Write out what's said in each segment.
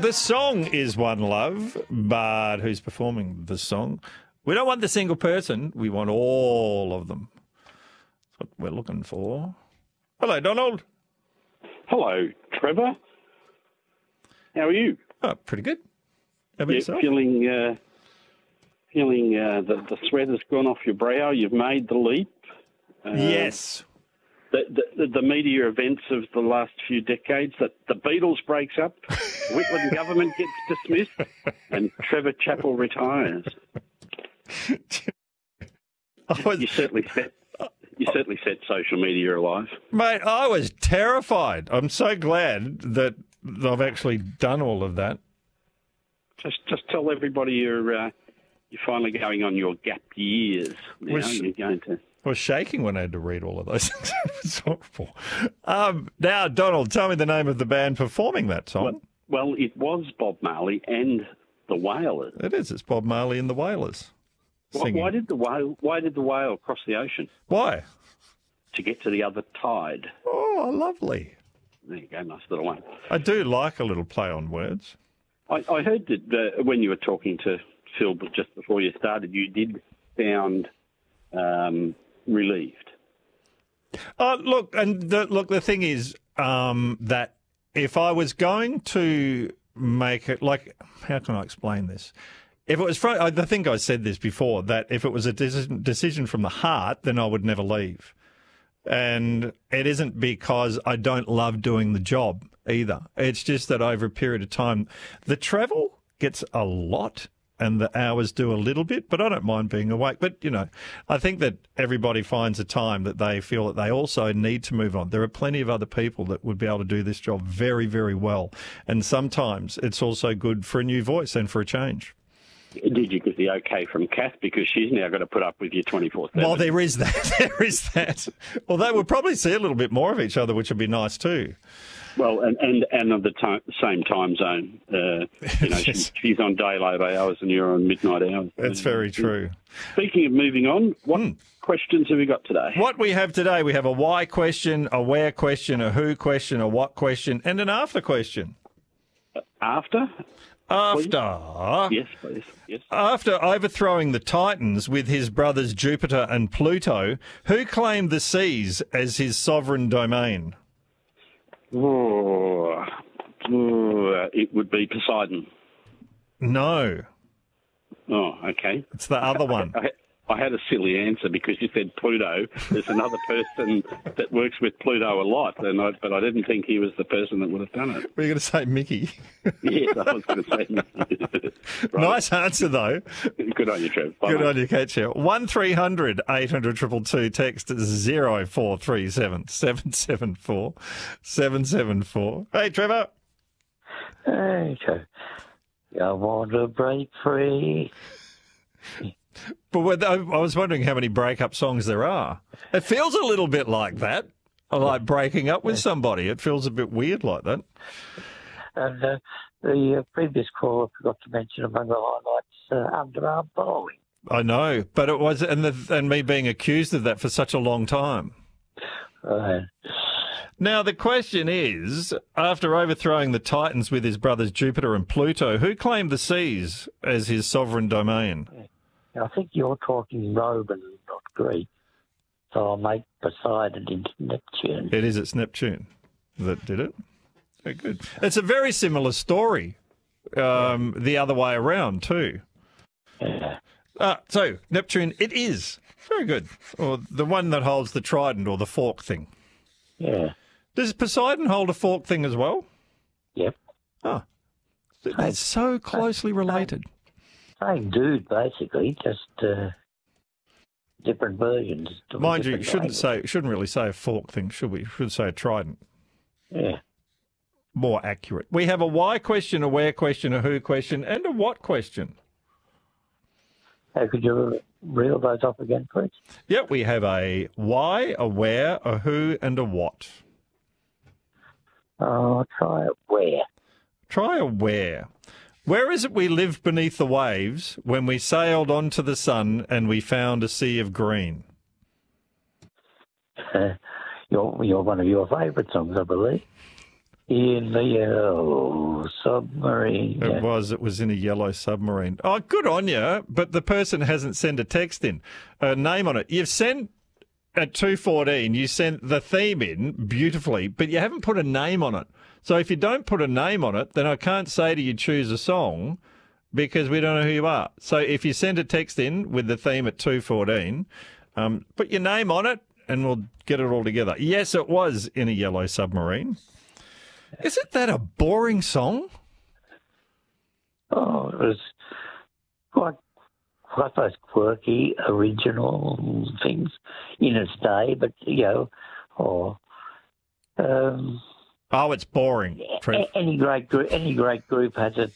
The song is One Love, but who's performing the song? We don't want the single person. We want all of them. That's what we're looking for. Hello, Donald. Hello, Trevor. How are you? Oh, pretty good. How about yourself? Feeling the sweat has gone off your brow. You've made the leap. Yes. The media events of the last few decades, that the Beatles breaks up, Whitlam government gets dismissed, and Trevor Chappell retires. You certainly set social media alive. Mate, I was terrified. I'm so glad that I've actually done all of that. Just tell everybody you're finally going on your gap years. You're going to. I was shaking when I had to read all of those things. It was awful. Now, Donald, tell me the name of the band performing that song. Well, it was Bob Marley and the Wailers. It is. It's Bob Marley and the Wailers. Why did the whale cross the ocean? Why? To get to the other tide. Oh, lovely. There you go, nice little one. I do like a little play on words. I heard that when you were talking to Phil just before you started, you did sound relieved. The thing is that if I was going to make it, like, how can I explain this? If it was, I think I said this before, that if it was a decision from the heart, then I would never leave. And it isn't because I don't love doing the job either. It's just that over a period of time, the travel gets a lot and the hours do a little bit, but I don't mind being awake. But, I think that everybody finds a time that they feel that they also need to move on. There are plenty of other people that would be able to do this job very, very well. And sometimes it's also good for a new voice and for a change. Did you get the okay from Kath? Because she's now got to put up with you 24/7. Well, there is that. There is that. Well, they would probably see a little bit more of each other, which would be nice too. Well, and on the same time zone. Yes. She's on daylight hours and you're on midnight hours. That's very true. Speaking of moving on, what questions have we got today? What we have today, we have a why question, a where question, a who question, a what question, and an after question. After? Yes, please. Yes. After overthrowing the Titans with his brothers Jupiter and Pluto, who claimed the seas as his sovereign domain? It would be Poseidon. No. Oh, okay. It's the other one. I had a silly answer because you said Pluto. There's another person that works with Pluto a lot, but I didn't think he was the person that would have done it. Were you going to say Mickey? Yes, I was going to say Mickey. Right. Nice answer, though. Good on you, Trev. Bye, Good mate. on you, Catcher. 1300 800 222, text 0437 774 774. Hey, Trevor. Hey, Trevor. I want to break free. But I was wondering how many breakup songs there are. It feels a little bit like that, like breaking up with somebody. It feels a bit weird like that. And the previous caller forgot to mention among the highlights underarm bowling. I know, but it was, and me being accused of that for such a long time. Now, the question is, after overthrowing the Titans with his brothers Jupiter and Pluto, who claimed the seas as his sovereign domain? I think you're talking Roman, not Greek. So I'll make Poseidon into Neptune. It's Neptune that did it. Very good. It's a very similar story, the other way around too. Yeah. So, Neptune, it is. Very good. Or the one that holds the trident or the fork thing. Yeah. Does Poseidon hold a fork thing as well? Yep. Oh. They're so closely related. Same dude, basically, just different versions. Mind you, shouldn't really say a fork thing, should we? Should say a trident. Yeah. More accurate. We have a why question, a where question, a who question, and a what question. Could you reel those off again, please? Yep, we have a why, a where, a who, and a what. Try it where. Try a where. Where is it we lived beneath the waves when we sailed onto the sun and we found a sea of green? You're one of your favourite songs, I believe. In the yellow submarine. It was in a yellow submarine. Oh, good on you. But the person hasn't sent a text in, a name on it. You've sent at 2:14, you sent the theme in beautifully, but you haven't put a name on it. So if you don't put a name on it, then I can't say to you choose a song because we don't know who you are. So if you send a text in with the theme at 2:14, put your name on it and we'll get it all together. Yes, it was in a yellow submarine. Isn't that a boring song? Oh, it was quite those quirky, original things in its day, but, it's boring. Any great group has its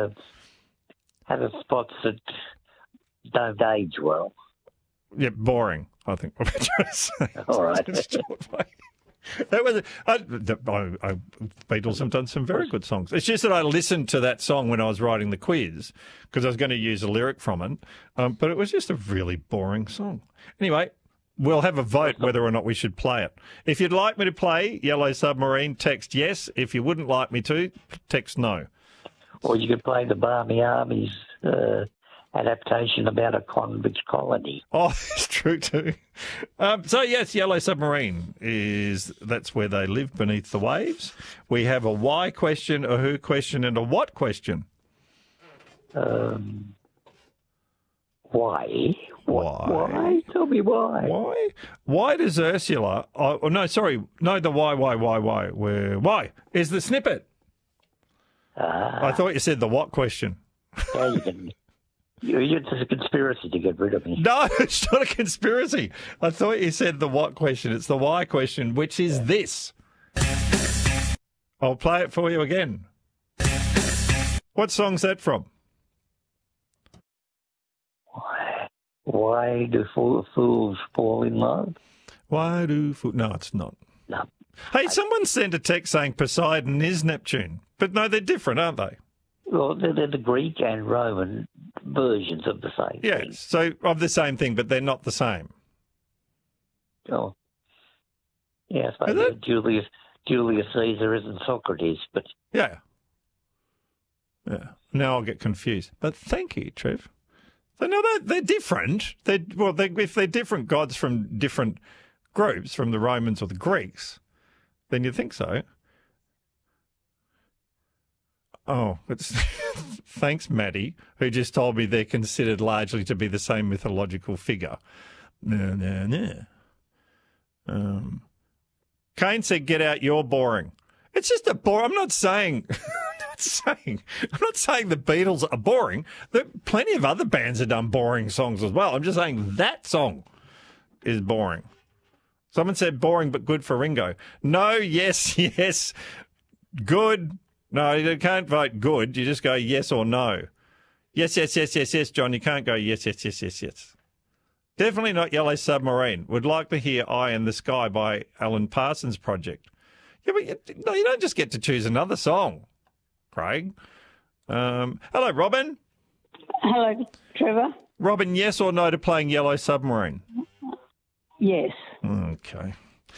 spots that don't age well. Yeah, boring, I think. All right. That was Beatles have done some very good songs. It's just that I listened to that song when I was writing the quiz because I was going to use a lyric from it, but it was just a really boring song. Anyway, we'll have a vote whether or not we should play it. If you'd like me to play Yellow Submarine, text yes. If you wouldn't like me to, text no. Or you could play the Barmy Army's adaptation about a convict colony. Oh, it's true too. So yes, Yellow Submarine that's where they live beneath the waves. We have a why question, a who question, and a what question. Why? Why? Tell me why. Why? Why does Ursula? Oh no, sorry, no. The why? Why is the snippet? I thought you said the what question. It's a conspiracy to get rid of me. No, it's not a conspiracy. I thought you said the what question. It's the why question, which is this. I'll play it for you again. What song's that from? Why do fools fall in love? Why do fools... No, it's not. No. Hey, someone sent a text saying Poseidon is Neptune. But no, they're different, aren't they? Well, they're the Greek and Roman versions of the same thing. Yes, so of the same thing, but they're not the same. Oh. Yeah, I suppose Julius Caesar isn't Socrates, but... Yeah. Now I'll get confused. But thank you, Trev. So no, they're different. If they're different gods from different groups, from the Romans or the Greeks, then you'd think so. Oh, thanks, Maddie, who just told me they're considered largely to be the same mythological figure. No. Kane said, "Get out, you're boring." It's just a bore. I'm not saying the Beatles are boring. There plenty of other bands have done boring songs as well. I'm just saying that song is boring. Someone said boring but good for Ringo. No, yes, good. No, you can't vote good. You just go yes or no. Yes, John. You can't go yes. Definitely not Yellow Submarine. Would like to hear Eye in the Sky by Alan Parsons Project. Yeah, but you don't just get to choose another song, Craig. Hello, Robin. Hello, Trevor. Robin, yes or no to playing Yellow Submarine? Yes. Okay.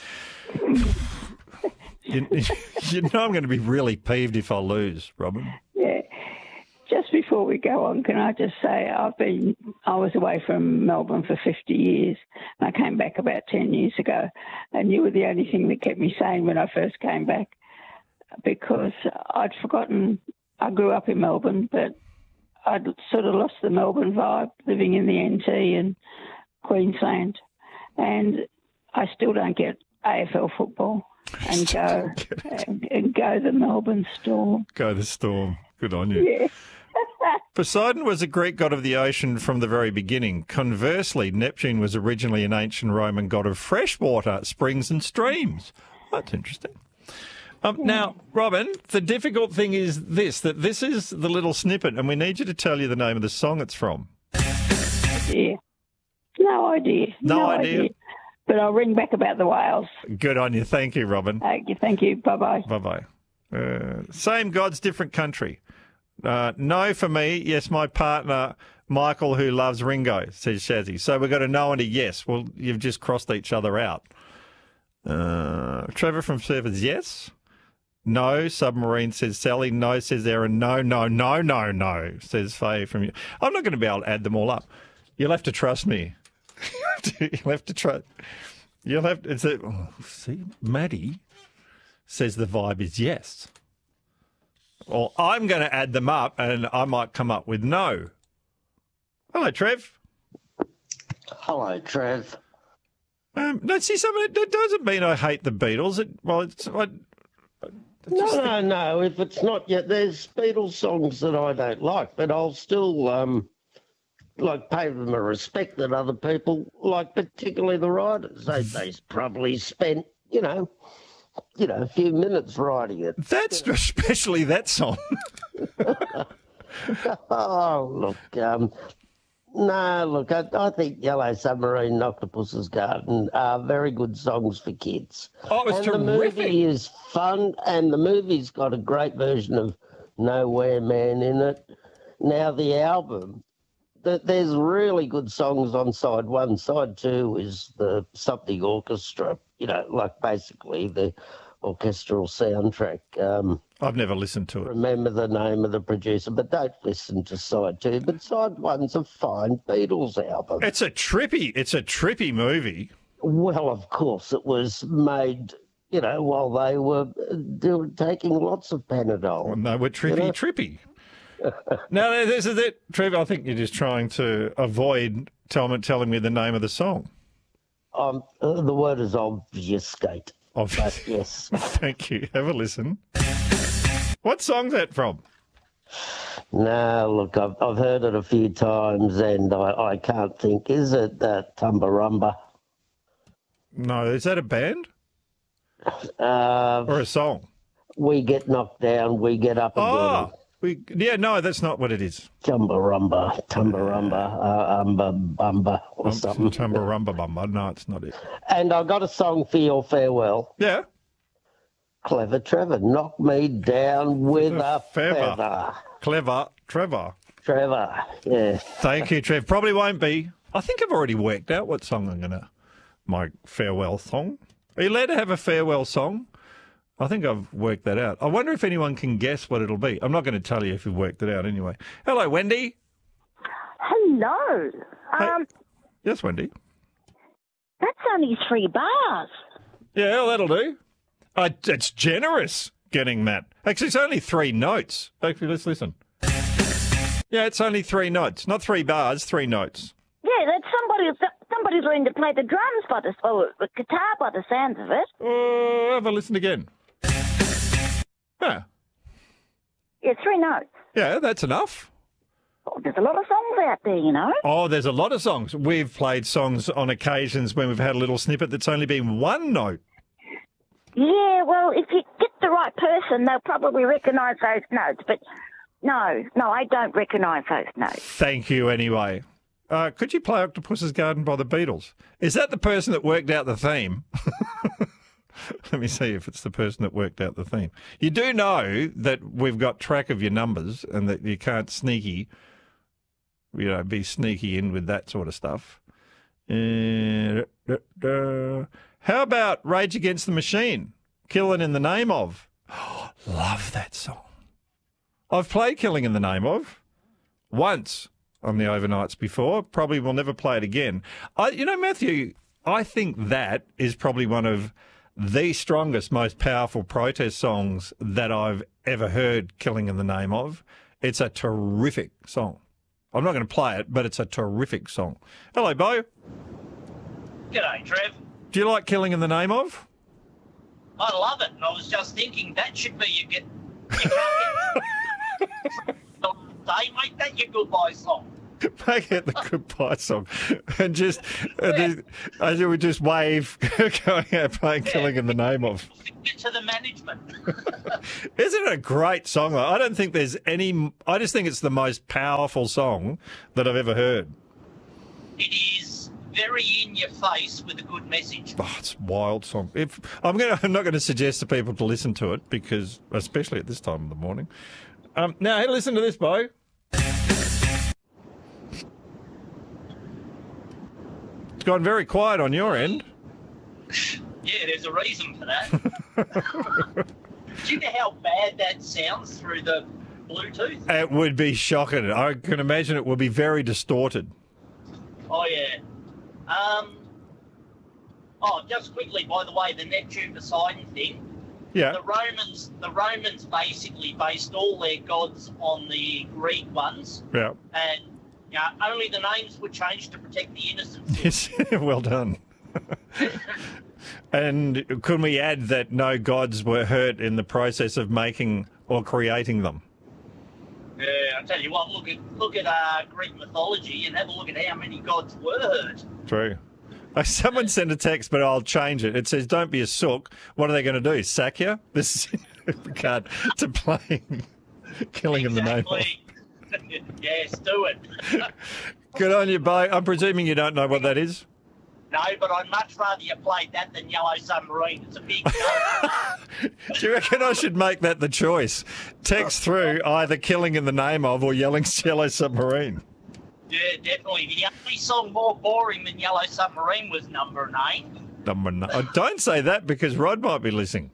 You know I'm going to be really peeved if I lose, Robin. Yeah. Just before we go on, can I just say I was away from Melbourne for 50 years and I came back about 10 years ago, and you were the only thing that kept me sane when I first came back, because I'd forgotten I grew up in Melbourne, but I'd sort of lost the Melbourne vibe living in the NT and Queensland, and I still don't get AFL football. And go the Melbourne Storm. Go the Storm. Good on you. Yeah. Poseidon was a Greek god of the ocean from the very beginning. Conversely, Neptune was originally an ancient Roman god of fresh water, springs and streams. That's interesting. Now, Robin, the difficult thing is that this is the little snippet, and we need you to tell you the name of the song it's from. Yeah. No idea. No idea. But I'll ring back about the whales. Good on you. Thank you, Robin. Thank you. Bye-bye. Bye-bye. Same gods, different country. No for me. Yes, my partner, Michael, who loves Ringo, says Shazzy. So we've got a no and a yes. Well, you've just crossed each other out. Trevor from Surfers, yes. No, Submarine, says Sally. No, says Aaron. No, no, no, no, no, says Faye from you. I'm not going to be able to add them all up. You'll have to trust me. You'll have to trust. You'll have to. See, Maddie says the vibe is yes. Well, I'm going to add them up and I might come up with no. Hello, Trev. Hello, Trev. No, see, that doesn't mean I hate the Beatles. No. If it's not yet, there's Beatles songs that I don't like, but I'll still pay them a respect that other people like, particularly the writers. They probably spent, a few minutes writing it. That's especially that song. Oh, look, I think Yellow Submarine and Octopus's Garden are very good songs for kids. Oh, it's terrific. The movie is fun, and the movie's got a great version of Nowhere Man in it. Now, the album, there's really good songs on side one. Side two is the Something Orchestra, basically the orchestral soundtrack. I've never listened to it. Remember the name of the producer, but don't listen to side two. But side one's a fine Beatles album. It's a trippy movie. Well, of course, it was made, while they were taking lots of Panadol. Well, they were trippy. No, this is it, Trev. I think you're just trying to avoid telling me the name of the song. The word is obfuscate. But yes. Thank you. Have a listen. What song's that from? No, look, I've heard it a few times and I can't think. Is it Tumbarumba? No, is that a band? Or a song? We get knocked down, we get up again. No, that's not what it is. Tumbarumba, Bumba, or something. Tumbarumba Bumba. No, it's not it. And I got a song for your farewell. Yeah. Clever Trevor, knock me down with a feather. Clever Trevor. Trevor, yeah. Thank you, Trev. Probably won't be. I think I've already worked out what song my farewell song. Are you allowed to have a farewell song? I think I've worked that out. I wonder if anyone can guess what it'll be. I'm not going to tell you if you've worked it out anyway. Hello, Wendy. Hello. Hey. Yes, Wendy. That's only 3 bars. Yeah, well, that'll do. It's generous getting that. Actually, it's only 3 notes. Actually, let's listen. Yeah, it's only 3 notes. Not 3 bars, 3 notes. Yeah, that's somebody's learning to play the drums or the guitar by the sounds of it. Have a listen again. Yeah. Yeah, 3 notes. Yeah, that's enough. Oh, there's a lot of songs out there, Oh, there's a lot of songs. We've played songs on occasions when we've had a little snippet that's only been 1 note. Yeah, well, if you get the right person, they'll probably recognise those notes. But no, I don't recognise those notes. Thank you anyway. Could you play Octopus's Garden by the Beatles? Is that the person that worked out the theme? Let me see if it's the person that worked out the theme. You do know that we've got track of your numbers and that you can't be sneaky in with that sort of stuff. How about Rage Against the Machine? Killing in the Name of. Oh, love that song. I've played Killing in the Name of once on the overnights before. Probably will never play it again. Matthew, I think that is probably one of the strongest, most powerful protest songs that I've ever heard, Killing in the Name of. It's a terrific song. I'm not going to play it, but it's a terrific song. Hello, Bo. G'day, Trev. Do you like Killing in the Name of? I love it, and I was just thinking that should be you can't get day, mate, that's your goodbye song. Make it the goodbye song. And just, as you would just wave, going out playing Killing in the Name of. Get to the management. Isn't it a great song? I don't think there's any, I just think it's the most powerful song that I've ever heard. It is very in your face with a good message. Oh, it's a wild song. I'm not going to suggest to people to listen to it because, especially at this time of the morning. Now, hey, listen to this, Bo. It's gone very quiet on your end. Yeah, there's a reason for that. Do you know how bad that sounds through the Bluetooth? It would be shocking. I can imagine it will be very distorted. Oh, yeah. Just quickly, by the way, the Neptune Poseidon thing. Yeah. The Romans basically based all their gods on the Greek ones, Yeah. and only the names were changed to protect the innocent. Yes. Well done. And could we add that no gods were hurt in the process of making or creating them? Yeah, I tell you what, look at Greek mythology and have a look at how many gods were hurt. True. Someone sent a text, but I'll change it. It says, "Don't be a sook." What are they going to do? Sack you? This is in regard to playing Killing in the Name of. Yes, do it. Good on you, Bo. I'm presuming you don't know what that is. No, but I'd much rather you played that than Yellow Submarine. It's a big no. Do you reckon I should make that the choice? Text through either Killing in the Name of or Yellow Submarine. Yeah, definitely. The only song more boring than Yellow Submarine was Number 9. Number 9. Oh, don't say that because Rod might be listening.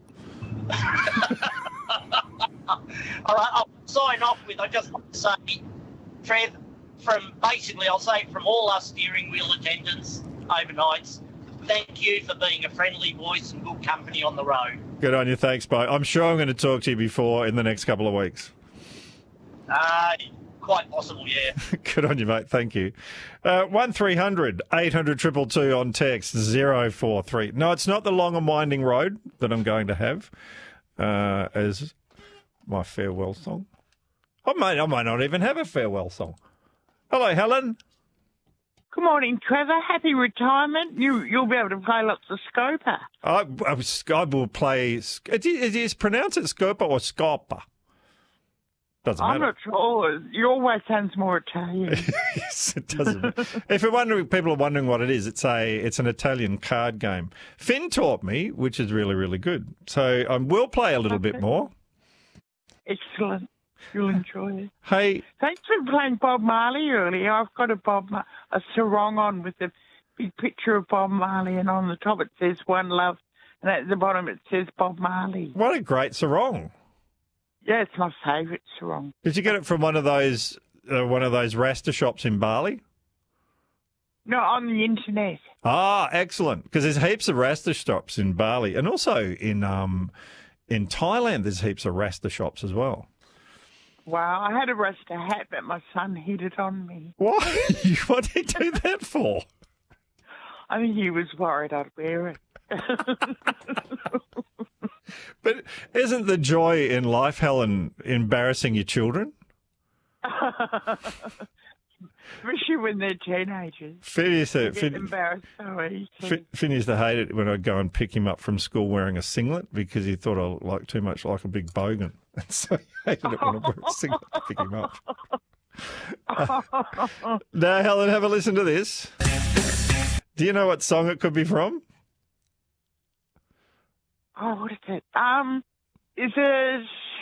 All right, I'll sign off with, I just want to say, Trev, I'll say from all us steering wheel attendants overnights, thank you for being a friendly voice and good company on the road. Good on you. Thanks, Bo. I'm sure I'm going to talk to you before in the next couple of weeks. Quite possible, yeah. Good on you, mate. Thank you. 1300 800 222 on text 043. No, it's not the long and winding road that I'm going to have as my farewell song. I might not even have a farewell song. Hello, Helen. Good morning, Trevor. Happy retirement. You'll be able to play lots of Scopa. I will play. Is pronounce it Scopa or Scopa? Doesn't matter. I'm not sure. Your always sounds more Italian. Yes, it doesn't. If people are wondering what it is, it's an Italian card game. Finn taught me, which is really, really good. So I will play a little bit more. Excellent. You'll enjoy it. Hey, thanks for playing Bob Marley earlier. I've got a sarong on with a big picture of Bob Marley, and on the top it says "One Love," and at the bottom it says Bob Marley. What a great sarong! Yeah, it's my favourite sarong. Did you get it from one of those Rasta shops in Bali? No, on the internet. Ah, excellent. Because there's heaps of Rasta shops in Bali, and also in Thailand. There's heaps of Rasta shops as well. Wow, I had a Rasta hat, but my son hid it on me. Why? What did he do that for? I think he was worried I'd wear it. But isn't the joy in life, Helen, embarrassing your children? Especially when they're teenagers. Finn used to hate it when I'd go and pick him up from school wearing a singlet because he thought I looked too much like a big bogan. And so he hated it when I wore a singlet to pick him up. Now, Helen, have a listen to this. Do you know what song it could be from? Oh, what is it? Is it...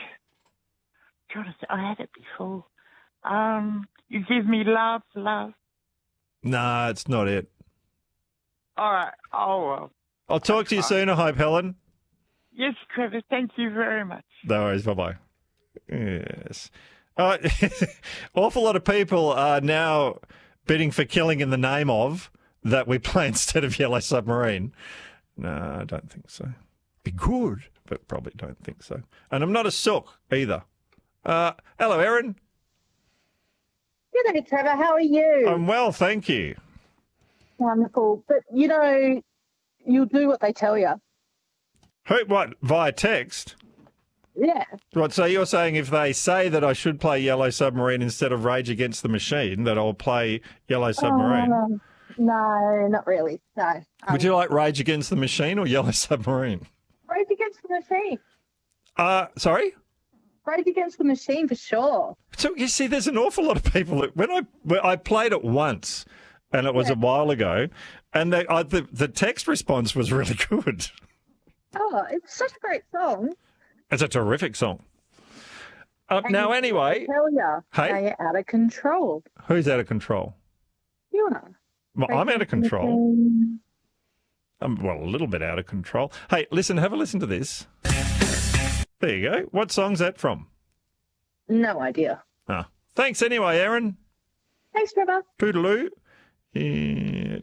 I had it before. You give me love, love. No, it's not it. All right. Oh, well. I'll talk to you soon, I hope, Helen. Yes, Trevor. Thank you very much. No worries. Bye-bye. Yes. Awful lot of people are now bidding for Killing in the Name of that we play instead of Yellow Submarine. No, I don't think so. Be good, but probably don't think so. And I'm not a sook either. Hello, Erin. Good day, Trevor. How are you? I'm well, thank you. Wonderful. But, you'll do what they tell you. What, via text? Yeah. Right, so you're saying if they say that I should play Yellow Submarine instead of Rage Against the Machine, that I'll play Yellow Submarine? No, not really. No. Would you like Rage Against the Machine or Yellow Submarine? Rage Against the Machine. Sorry? Rage Against the Machine for sure. So you see, there's an awful lot of people that when I played it once, and it was a while ago, and the text response was really good. Oh, it's such a great song. It's a terrific song. Now, anyway, tell you, hey, you're out of control. Who's out of control? You are. Well, I'm out of control. I'm a little bit out of control. Hey, listen, have a listen to this. There you go. What song's that from? No idea. Ah. Thanks anyway, Aaron. Thanks, Trevor. Toodaloo. Yeah,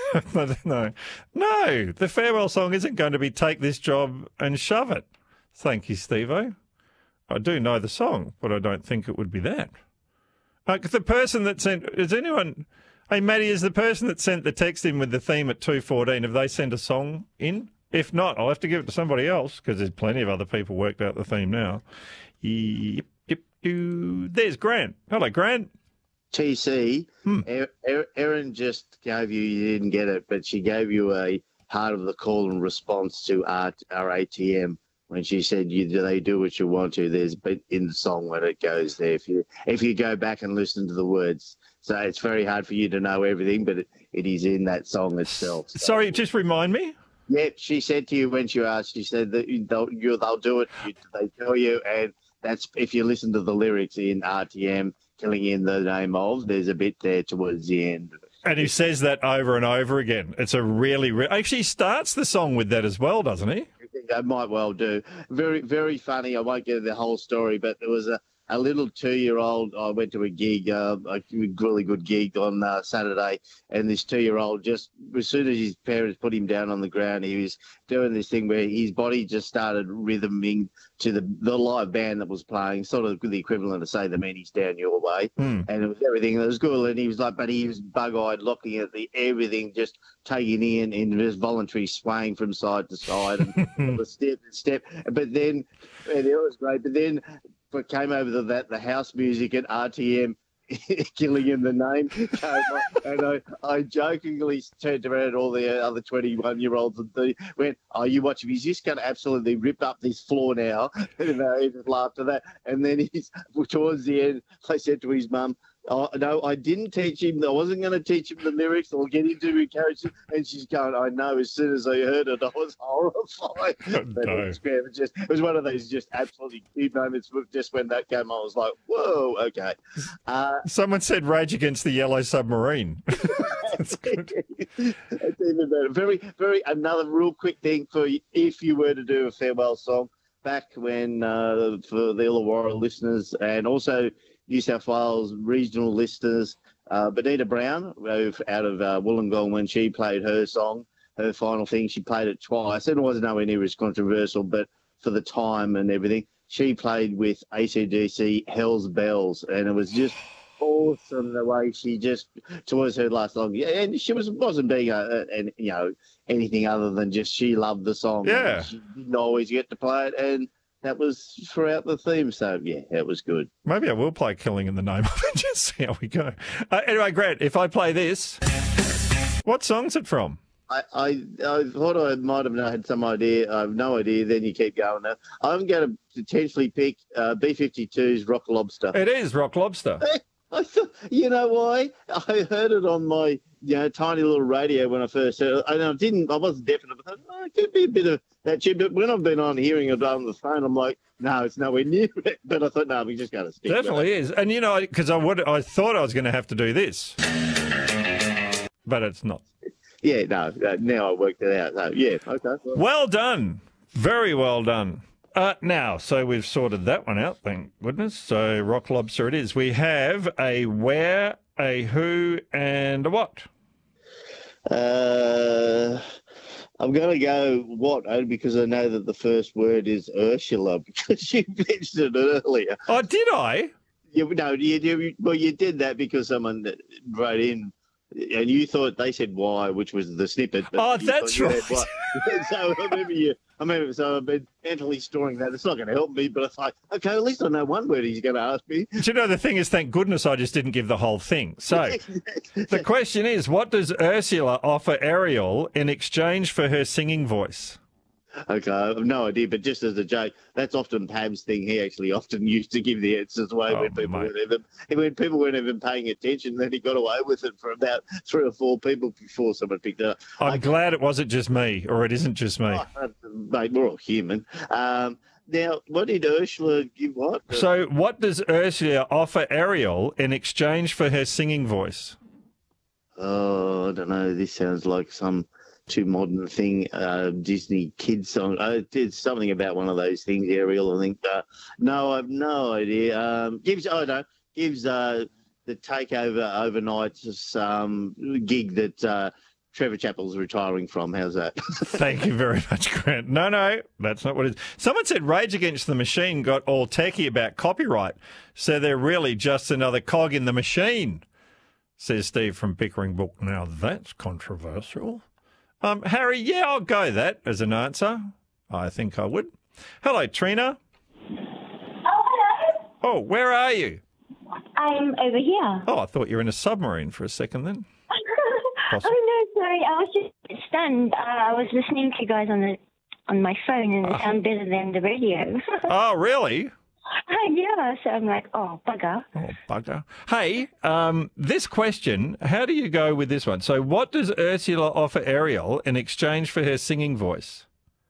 no, the farewell song isn't going to be Take This Job and Shove It. Thank you, Steve-O. I do know the song, but I don't think it would be that. The person that sent... Is anyone... Hey, Maddie, is the person that sent the text in with the theme at 2:14, have they sent a song in? If not, I'll have to give it to somebody else because there's plenty of other people worked out the theme now. Yep, there's Grant. Hello, Grant. TC, Erin just gave you didn't get it, but she gave you a heart of the call in response to our ATM when she said, they do what you want to. There's bit in the song when it goes there. If you go back and listen to the words. So it's very hard for you to know everything, but it is in that song itself. So. Sorry, just remind me. Yeah, she said to you when she asked, she said that they'll do it. They tell you, and that's if you listen to the lyrics in RTM, Killing in the Name of, there's a bit there towards the end. And he says that over and over again. It's a really... Actually, he starts the song with that as well, doesn't he? I might well do. Very, very funny. I won't get the whole story, but there was a little 2-year-old. I went to a gig, a really good gig on Saturday, and this 2-year-old just, as soon as his parents put him down on the ground, he was doing this thing where his body just started rhythming to the live band that was playing, sort of the equivalent of, say, The Meanies Down Your Way, and it was everything that was good, and he was like, but he was bug-eyed, looking at everything, just taking in and just voluntary swaying from side to side, and the step, but then, and it was great, but then, but came over to that, the house music at RTM, Killing in the Name, came on, and I jokingly turned around at all the other 21-year-olds and went, "Oh, you watch him, he's just going to absolutely rip up this floor now." And he just laughed at that. And then towards the end, I said to his mum, "Oh, no, I didn't teach him. I wasn't going to teach him the lyrics or get him to encourage him." And she's going, "I know." As soon as I heard it, I was horrified. It was one of those just absolutely cute moments. Just when that came on, I was like, "Whoa, okay." Someone said "Rage Against the Yellow Submarine." That's good. That's even better. Very, very. Another real quick thing for you, if you were to do a farewell song back when for the Illawarra listeners and also New South Wales regional listeners, Benita Brown, out of Wollongong, when she played her song, her final thing, she played it twice. And it wasn't nowhere near as controversial, but for the time and everything, she played with AC/DC Hell's Bells, and it was just awesome the way she just towards her last song. Yeah, and she wasn't being anything other than just she loved the song. Yeah, she didn't always get to play it, and that was throughout the theme, so yeah, it was good. Maybe I will play Killing in the Name of it, just see how we go. Anyway, Grant, if I play this, what song's it from? I thought I might have had some idea. I have no idea. Then you keep going now. I'm going to potentially pick B-52's Rock Lobster. It is Rock Lobster. I thought, you know why? I heard it on my tiny little radio when I first heard it, and I wasn't definite, but I thought, it could be a bit of that tune. But when I've been on hearing it on the phone, I'm like, no, it's nowhere near it. But I thought, no, we just got to stick. Definitely is, and because I thought I was going to have to do this, but it's not. Yeah, no. Now I worked it out. So, yeah, okay. Well done, very well done. Now, so we've sorted that one out, thank goodness. So Rock Lobster it is. We have a where, a who, and a what. I'm going to go what, only because I know that the first word is Ursula, because you mentioned it earlier. Oh, did I? You did that because someone wrote in, and you thought they said why, which was the snippet. Oh, that's right. So I've been mentally storing that. It's not going to help me, but it's like, okay, at least I know one word he's going to ask me. Do you know, the thing is, thank goodness I just didn't give the whole thing. So the question is, what does Ursula offer Ariel in exchange for her singing voice? Okay, I have no idea, but just as a joke, that's often Pam's thing. He actually often used to give the answers away when people weren't even paying attention. Then he got away with it for about 3 or 4 people before someone picked it up. I'm glad it wasn't just me, or it isn't just me. Mate, we're all human. Now, what did Ursula give what? So what does Ursula offer Ariel in exchange for her singing voice? Oh, I don't know. This sounds like some too modern thing, Disney kids song. I did something about one of those things, Ariel, I think. No, I have no idea. Gives the Takeover overnight gig that Trevor Chappell's retiring from. How's that? Thank you very much, Grant. No, that's not what it is. Someone said Rage Against the Machine got all techie about copyright, so they're really just another cog in the machine, says Steve from Pickering Book. Now, that's controversial. Harry, yeah, I'll go that as an answer. I think I would. Hello, Trina. Oh, hello. Oh, where are you? I'm over here. Oh, I thought you were in a submarine for a second then. Oh, no, sorry. I was just stunned. I was listening to you guys on my phone, and it sounded better than the radio. Oh, really? Yeah, so I'm like, oh, bugger. Oh, bugger. Hey, this question, how do you go with this one? So what does Ursula offer Ariel in exchange for her singing voice?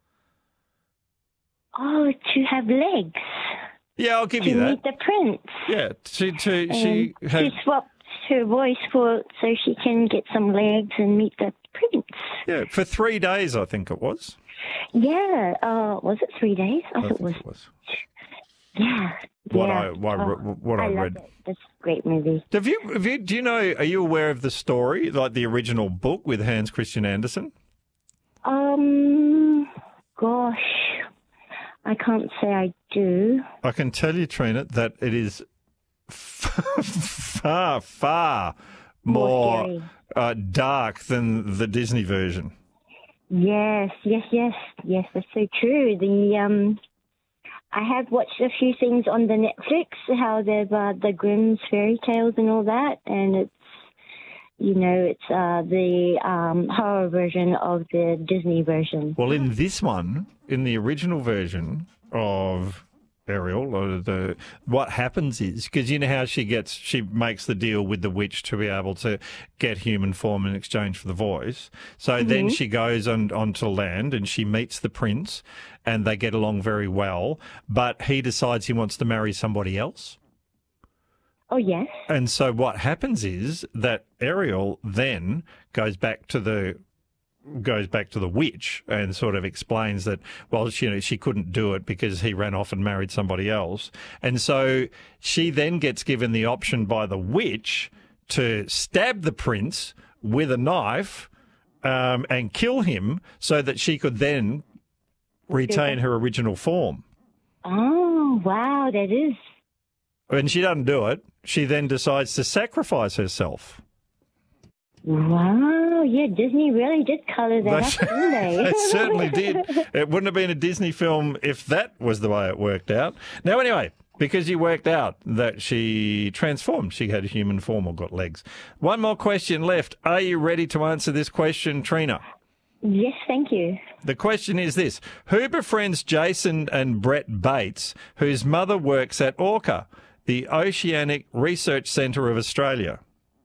Oh, to have legs. Yeah, I'll give you that. To meet the prince. Yeah, she swapped her voice so she can get some legs and meet the prince. Yeah, for 3 days, I think it was. Yeah, was it 3 days? I thought it was. Yeah. What I read. It. That's a great movie. Do you know? Are you aware of the story, like the original book with Hans Christian Andersen? Gosh, I can't say I do. I can tell you, Trina, that it is far more dark than the Disney version. Yes, that's so true. I have watched a few things on the Netflix, how there's the Grimm's fairy tales and all that, and it's the horror version of the Disney version. Well, in this one, in the original version of Ariel, what happens is, because you know how she makes the deal with the witch to be able to get human form in exchange for the voice. So then she goes onto land and she meets the prince and they get along very well, but he decides he wants to marry somebody else. Oh, yes. And so what happens is that Ariel then goes back to the witch and sort of explains that, well, she couldn't do it because he ran off and married somebody else. And so she then gets given the option by the witch to stab the prince with a knife and kill him so that she could then retain her original form. Oh, wow, that is. And she doesn't do it. She then decides to sacrifice herself. Wow, yeah, Disney really did colour that up, didn't they? They certainly did. It wouldn't have been a Disney film if that was the way it worked out. Now, anyway, because you worked out that she transformed, she had a human form or got legs. One more question left. Are you ready to answer this question, Trina? Yes, thank you. The question is this. Who befriends Jason and Brett Bates, whose mother works at Orca, the Oceanic Research Centre of Australia?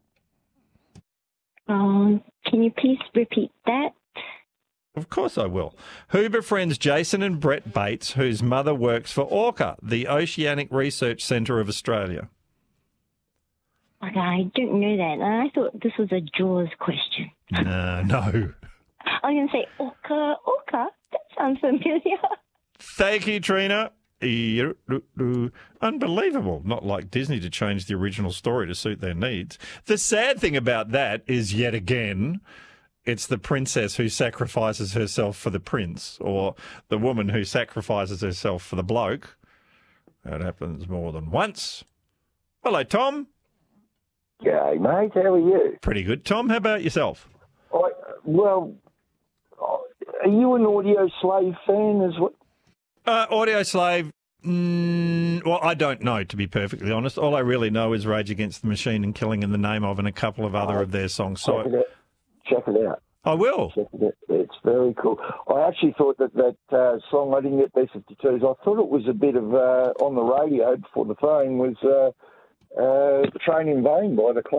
Can you please repeat that? Of course I will. Who befriends Jason and Brett Bates, whose mother works for Orca, the Oceanic Research Centre of Australia? Okay, I don't know that. I thought this was a Jaws question. No. I was going to say Orca. That sounds familiar. Thank you, Trina. Unbelievable. Not like Disney to change the original story to suit their needs. The sad thing about that is, yet again, it's the princess who sacrifices herself for the prince, or the woman who sacrifices herself for the bloke. That happens more than once. Hello, Tom. G'day, mate. How are you? Pretty good, Tom. How about yourself? Are you an Audio Slave fan as well? Audio Slave, well, I don't know, to be perfectly honest. All I really know is Rage Against the Machine and Killing in the Name of, and a couple of other of their songs. Check it out. I will. Check it out. It's very cool. I actually thought that song, I didn't get B-52s, I thought it was a bit of, on the radio before the phone, was Train in Vain by the Clash.